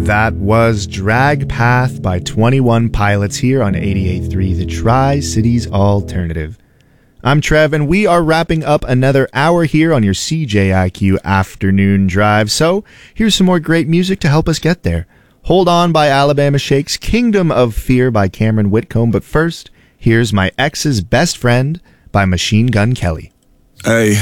That was Drag Path by 21 Pilots here on 88.3 The Tri-Cities Alternative. I'm Trev, and we are wrapping up another hour here on your CJIQ afternoon drive. So here's some more great music to help us get there. Hold On by Alabama Shakes, Kingdom of Fear by Cameron Whitcomb. But first, here's My Ex's Best Friend by Machine Gun Kelly. Hey.